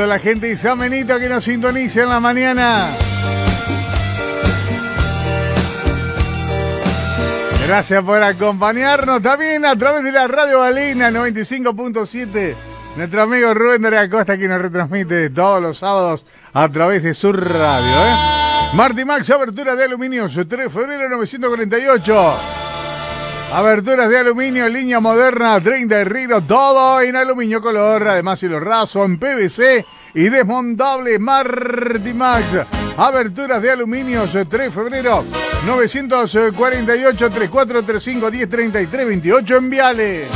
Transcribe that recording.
toda la gente de San Benito que nos sintoniza en la mañana. Gracias por acompañarnos también a través de la Radio Galena 95.7. Nuestro amigo Rubén de la Costa, que nos retransmite todos los sábados a través de su radio. Marty Max, abertura de aluminio, 3 de febrero 948. Aberturas de aluminio, línea moderna, 30 de Río, todo en aluminio color, además cielo raso en PVC y desmontable. Marty Max, aberturas de aluminio, 3 de febrero 948, 3435 1033 28 en Viale.